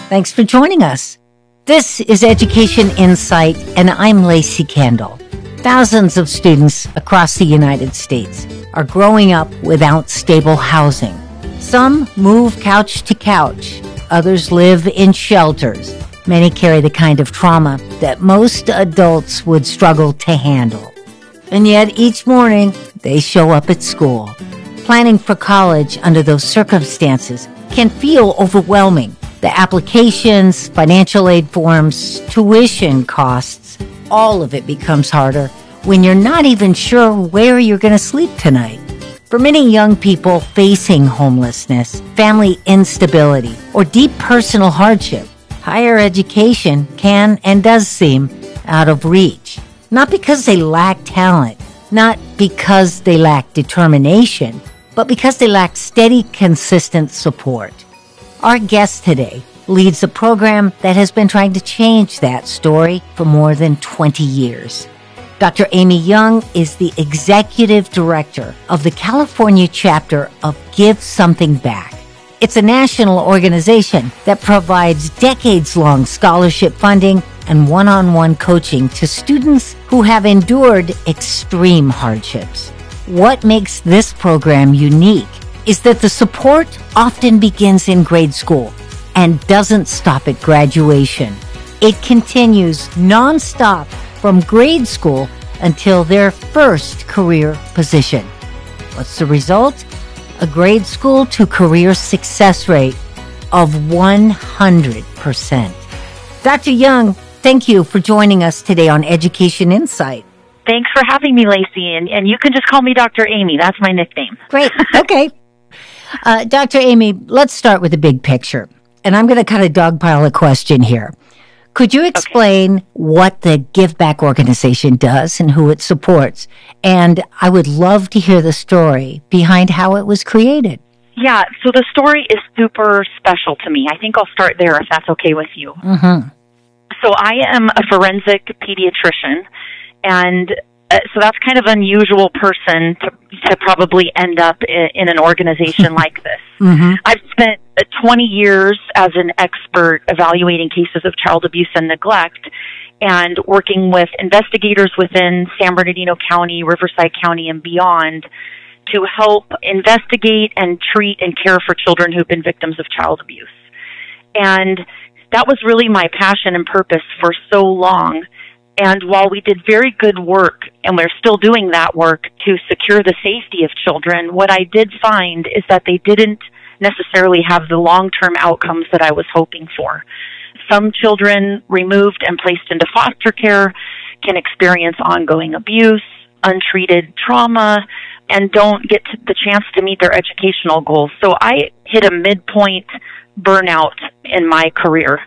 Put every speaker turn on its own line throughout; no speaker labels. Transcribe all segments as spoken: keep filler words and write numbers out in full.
Thanks for joining us. This is Education Insight, and I'm Lacey Kendall. Thousands of students across the United States are growing up without stable housing. Some move couch to couch. Others live in shelters. Many carry the kind of trauma that most adults would struggle to handle. And yet each morning, they show up at school. Planning for college under those circumstances can feel overwhelming. The applications, financial aid forms, tuition costs, all of it becomes harder when you're not even sure where you're going to sleep tonight. For many young people facing homelessness, family instability, or deep personal hardship, higher education can and does seem out of reach. Not because they lack talent, not because they lack determination, but because they lack steady, consistent support. Our guest today leads a program that has been trying to change that story for more than twenty years. Doctor Amy Young is the executive director of the California chapter of Give Something Back. It's a national organization that provides decades-long scholarship funding and one-on-one coaching to students who have endured extreme hardships. What makes this program unique is that the support often begins in grade school and doesn't stop at graduation. It continues nonstop from grade school until their first career position. What's the result? A grade school to career success rate of one hundred percent. Doctor Young, thank you for joining us today on Education Insight.
Thanks for having me, Lacey, and, and you can just call me Doctor Amy. That's my nickname.
Great. Okay. Uh, Doctor Amy, let's start with the big picture. And I'm going to kind of dogpile a question here. Could you explain okay. what the Give Back organization does and who it supports? And I would love to hear the story behind how it was created.
Yeah, so the story is super special to me. I think I'll start there if that's okay with you.
Mm-hmm.
So I am a forensic pediatrician, and uh, so that's kind of an unusual person to, to probably end up in, in an organization like this.
Mm-hmm.
I've spent uh, twenty years as an expert evaluating cases of child abuse and neglect and working with investigators within San Bernardino County, Riverside County, and beyond to help investigate and treat and care for children who've been victims of child abuse. And that was really my passion and purpose for so long. And while we did very good work, and we're still doing that work to secure the safety of children, what I did find is that they didn't necessarily have the long-term outcomes that I was hoping for. Some children removed and placed into foster care can experience ongoing abuse, untreated trauma, and don't get to the chance to meet their educational goals. So I hit a midpoint burnout in my career,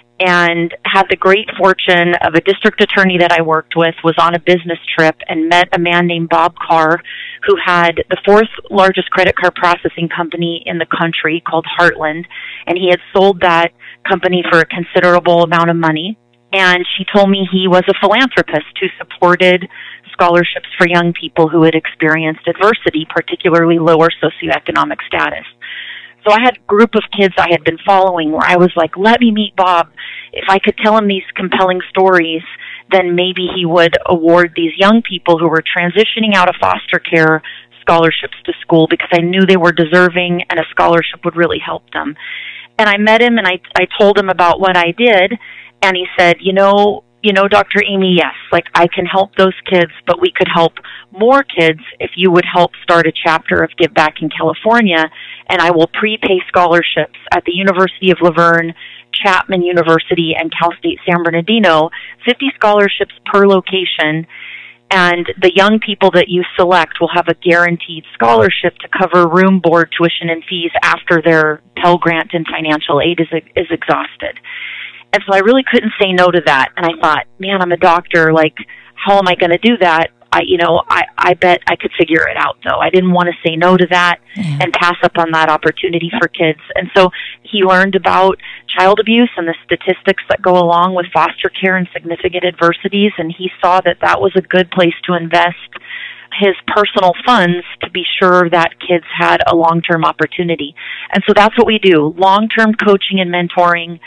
and had the great fortune of a district attorney that I worked with was on a business trip and met a man named Bob Carr, who had the fourth largest credit card processing company in the country called Heartland, and he had sold that company for a considerable amount of money. And she told me he was a philanthropist who supported scholarships for young people who had experienced adversity, particularly lower socioeconomic status. So I had a group of kids I had been following where I was like, let me meet Bob. If I could tell him these compelling stories, then maybe he would award these young people who were transitioning out of foster care scholarships to school, because I knew they were deserving and a scholarship would really help them. And I met him and I, I told him about what I did, and he said, you know, you know, Doctor Amy, yes, like I can help those kids, but we could help more kids if you would help start a chapter of Give Back in California, and I will prepay scholarships at the University of La Verne, Chapman University, and Cal State San Bernardino, fifty scholarships per location, and the young people that you select will have a guaranteed scholarship to cover room, board, tuition, and fees after their Pell Grant and financial aid is is exhausted. And so I really couldn't say no to that. And I thought, man, I'm a doctor. Like, how am I going to do that? I, you know, I, I bet I could figure it out, though. I didn't want to say no to that mm-hmm. and pass up on that opportunity for kids. And so he learned about child abuse and the statistics that go along with foster care and significant adversities. And he saw that that was a good place to invest his personal funds to be sure that kids had a long-term opportunity. And so that's what we do, long-term coaching and mentoring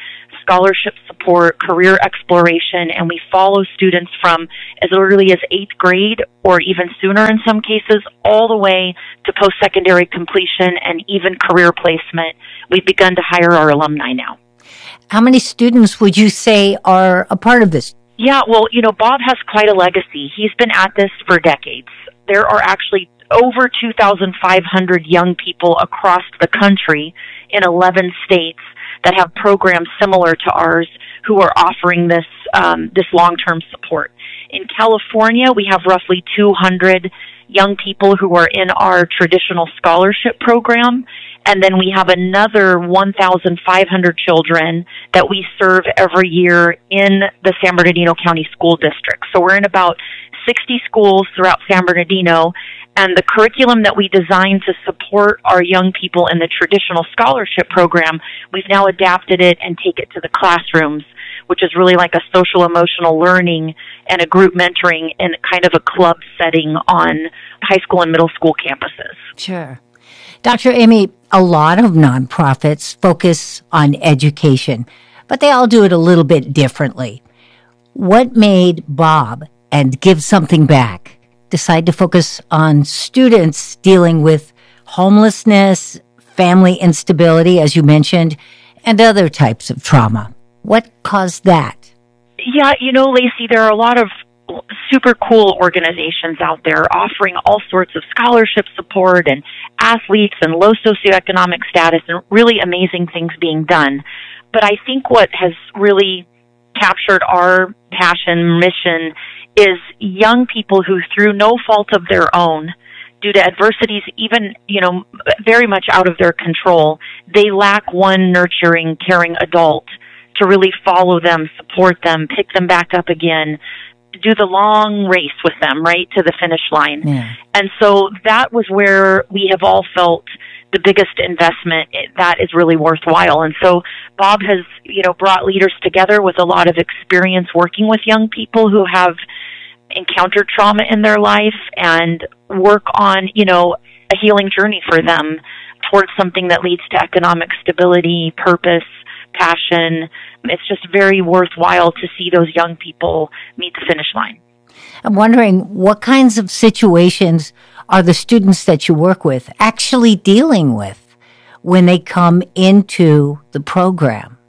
scholarship support, career exploration, and we follow students from as early as eighth grade or even sooner in some cases, all the way to post-secondary completion and even career placement. We've begun to hire our alumni now.
How many students would you say are a part of this?
Yeah, well, you know, Bob has quite a legacy. He's been at this for decades. There are actually over two thousand five hundred young people across the country in eleven states that have programs similar to ours who are offering this um, this long-term support. In California, we have roughly two hundred young people who are in our traditional scholarship program, and then we have another one thousand five hundred children that we serve every year in the San Bernardino County School District. So we're in about sixty schools throughout San Bernardino, and the curriculum that we designed to support our young people in the traditional scholarship program, we've now adapted it and take it to the classrooms, which is really like a social emotional learning and a group mentoring in kind of a club setting on high school and middle school campuses.
Sure. Doctor Amy, a lot of nonprofits focus on education, but they all do it a little bit differently. What made Bob and Give Something Back decide to focus on students dealing with homelessness, family instability, as you mentioned, and other types of trauma? What caused that?
Yeah, you know, Lacey, there are a lot of super cool organizations out there offering all sorts of scholarship support and athletes and low socioeconomic status and really amazing things being done. But I think what has really captured our passion, mission, is young people who, through no fault of their own, due to adversities, even, you know, very much out of their control, they lack one nurturing, caring adult to really follow them, support them, pick them back up again, do the long race with them, right, to the finish line. Yeah. And so that was where we have all felt the biggest investment that is really worthwhile. And so Bob has, you know, brought leaders together with a lot of experience working with young people who have encountered trauma in their life and work on, you know, a healing journey for them towards something that leads to economic stability, purpose, passion. It's just very worthwhile to see those young people meet the finish line.
I'm wondering, what kinds of situations are the students that you work with actually dealing with when they come into the program?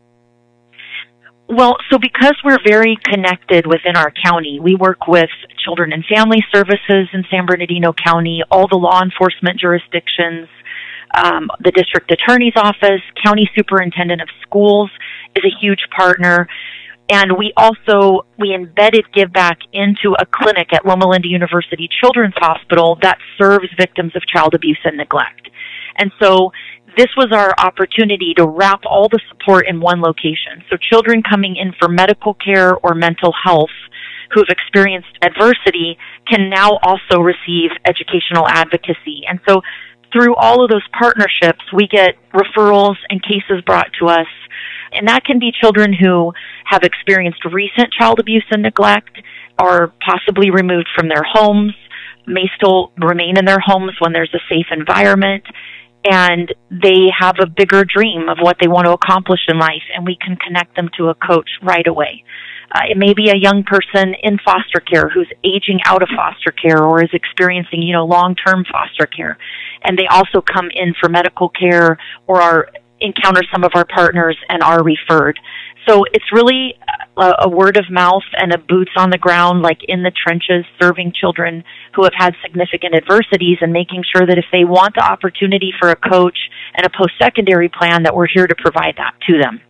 Well, so because we're very connected within our county, we work with Children and Family Services in San Bernardino County, all the law enforcement jurisdictions, um, the district attorney's office, county superintendent of schools is a huge partner. And we also, we embedded Give Back into a clinic at Loma Linda University Children's Hospital that serves victims of child abuse and neglect. And so this was our opportunity to wrap all the support in one location. So children coming in for medical care or mental health who have experienced adversity can now also receive educational advocacy. And so through all of those partnerships, we get referrals and cases brought to us. And that can be children who have experienced recent child abuse and neglect, are possibly removed from their homes, may still remain in their homes when there's a safe environment, and they have a bigger dream of what they want to accomplish in life, and we can connect them to a coach right away. Uh, it may be a young person in foster care who's aging out of foster care or is experiencing, you know, long-term foster care. And they also come in for medical care or are encounter some of our partners and are referred. So it's really a, a word of mouth and a boots on the ground, like in the trenches, serving children who have had significant adversities and making sure that if they want the opportunity for a coach and a post-secondary plan, that we're here to provide that to them.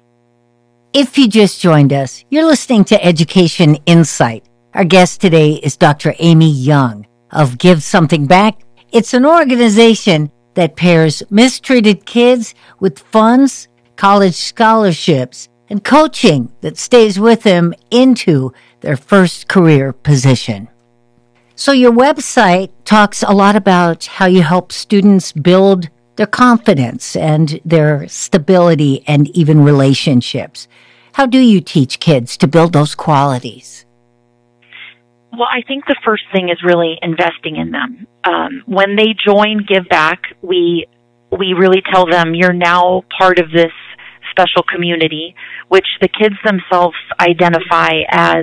If you just joined us, you're listening to Education Insight. Our guest today is Doctor Amy Young of Give Something Back. It's an organization that pairs mistreated kids with funds, college scholarships, and coaching that stays with them into their first career position. So your website talks a lot about how you help students build their confidence and their stability and even relationships. How do you teach kids to build those qualities?
Well, I think the first thing is really investing in them. Um, when they join Give Back, we we really tell them you're now part of this special community, which the kids themselves identify as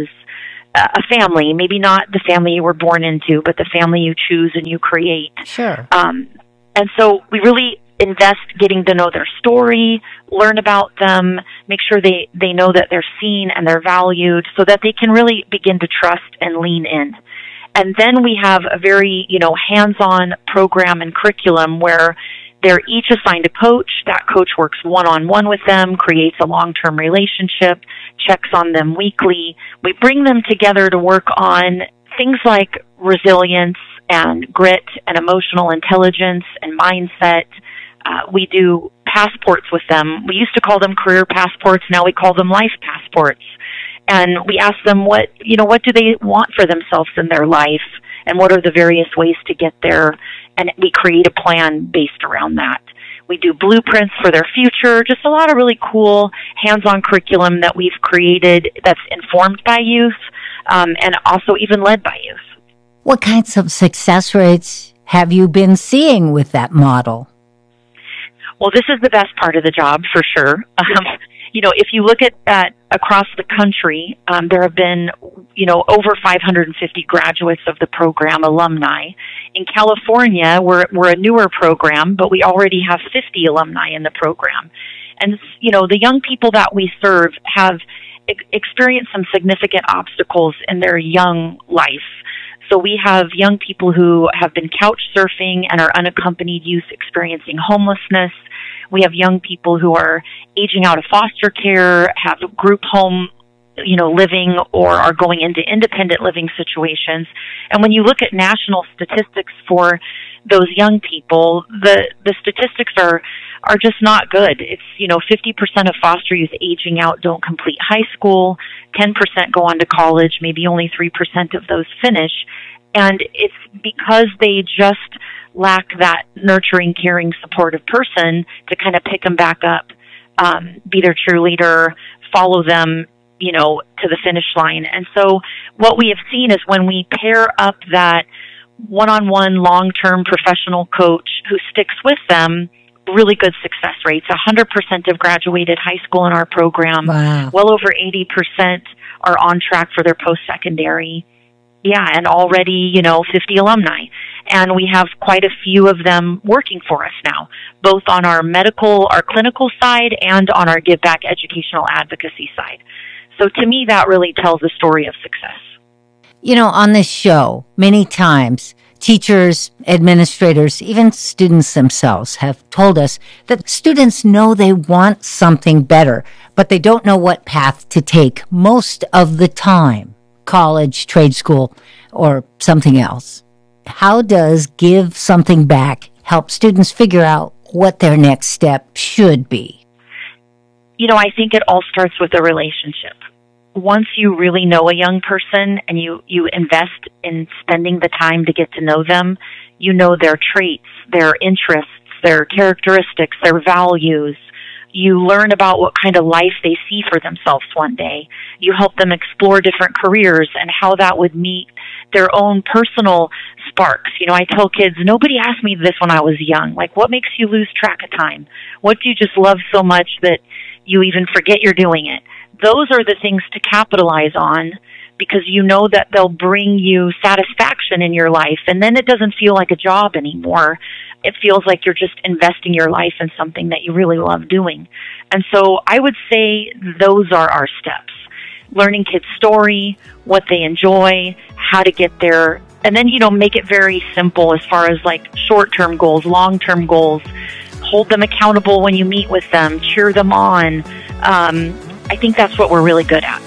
a family, maybe not the family you were born into, but the family you choose and you create.
Sure.
Um, and so we really invest getting to know their story, learn about them, make sure they, they know that they're seen and they're valued so that they can really begin to trust and lean in. And then we have a very, you know, hands-on program and curriculum where they're each assigned a coach. That coach works one-on-one with them, creates a long-term relationship, checks on them weekly. We bring them together to work on things like resilience and grit and emotional intelligence and mindset. Uh, we do passports with them. We used to call them career passports. Now we call them life passports. And we ask them what, you know, what do they want for themselves in their life and what are the various ways to get there. And we create a plan based around that. We do blueprints for their future, just a lot of really cool hands-on curriculum that we've created that's informed by youth um, and also even led by youth.
What kinds of success rates have you been seeing with that model?
Well, this is the best part of the job for sure. Um, you know, if you look at, at across the country, um, there have been, you know, over five hundred fifty graduates of the program, alumni. In California, we're, we're a newer program, but we already have fifty alumni in the program. And, you know, the young people that we serve have ex- experienced some significant obstacles in their young life. So we have young people who have been couch surfing and are unaccompanied youth experiencing homelessness. We have young people who are aging out of foster care, have group home, you know, living, or are going into independent living situations. And when you look at national statistics for those young people, the, the statistics are, are just not good. It's, you know, fifty percent of foster youth aging out don't complete high school, ten percent go on to college, maybe only three percent of those finish. And it's because they just lack that nurturing, caring, supportive person to kind of pick them back up, um, be their cheerleader, follow them, you know, to the finish line. And so what we have seen is when we pair up that one-on-one long-term professional coach who sticks with them, really good success rates. one hundred percent have graduated high school in our program.
Wow.
Well over eighty percent are on track for their post-secondary. Yeah, and already, you know, fifty alumni. And we have quite a few of them working for us now, both on our medical, our clinical side and on our Give Back educational advocacy side. So to me, that really tells the story of success.
You know, on this show, many times, teachers, administrators, even students themselves have told us that students know they want something better, but they don't know what path to take most of the time. College, trade school, or something else. How does Give Something Back help students figure out what their next step should be?
You know, I think it all starts with a relationship. Once you really know a young person and you, you invest in spending the time to get to know them, you know their traits, their interests, their characteristics, their values. You learn about what kind of life they see for themselves one day. You help them explore different careers and how that would meet their own personal sparks. You know, I tell kids, nobody asked me this when I was young. Like, what makes you lose track of time? What do you just love so much that you even forget you're doing it? Those are the things to capitalize on because you know that they'll bring you satisfaction in your life. And then it doesn't feel like a job anymore. It feels like you're just investing your life in something that you really love doing. And so I would say those are our steps. Learning kids' story, what they enjoy, how to get there, and then, you know, make it very simple as far as like short-term goals, long-term goals. Hold them accountable when you meet with them, cheer them on. Um, I think that's what we're really good at.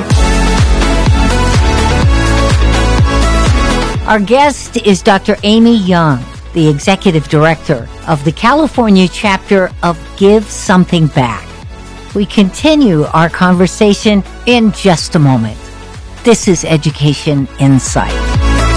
Our guest is Doctor Amy Young, the Executive Director of the California chapter of Give Something Back. We continue our conversation in just a moment. This is Education Insight.